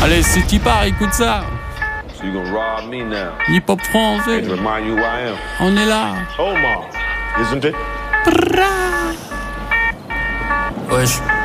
Allez, c'est qui part, écoute ça. So you gonna rob me now? Hip-hop français. And remind you who I am. On est là. Omar, isn't it? Wesh.